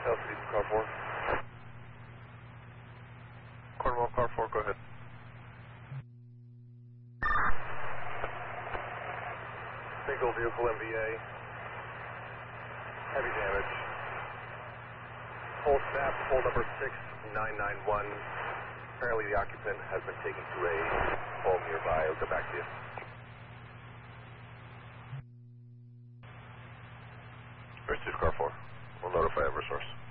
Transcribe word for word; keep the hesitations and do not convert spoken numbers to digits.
L C D from car four. Cornwall, car four, go ahead. Single vehicle M V A. Heavy damage. Full snap, pole number six nine nine one. Apparently the occupant has been taken to a home nearby. I'll get back to you. Pursuit car four. We'll notify every source.